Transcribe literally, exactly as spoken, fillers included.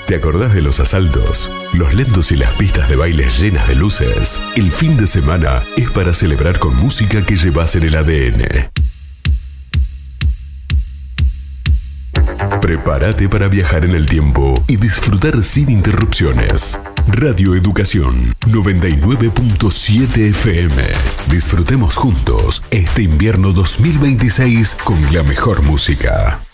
¿Te acordás de los asaltos? Los lentos y las pistas de bailes llenas de luces. El fin de semana es para celebrar con música que llevas en el A D N. Prepárate para viajar en el tiempo y disfrutar sin interrupciones. Radio Educación noventa y nueve punto siete F M. Disfrutemos juntos este invierno dos mil veintiséis con la mejor música.